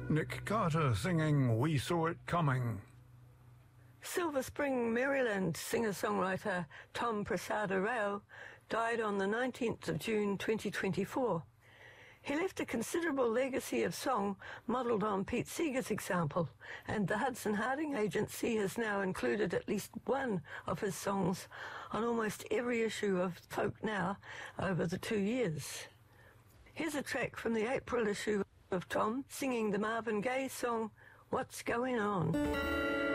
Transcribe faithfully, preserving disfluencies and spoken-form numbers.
Nick Carter singing We Saw It Coming. Silver Spring, Maryland singer-songwriter Tom Prasada Rao died on the nineteenth of June twenty twenty-four. He left a considerable legacy of song modelled on Pete Seeger's example, and the Hudson Harding Agency has now included at least one of his songs on almost every issue of Folk Now over the two years. Here's a track from the April issue of Tom singing the Marvin Gaye song, What's Going On?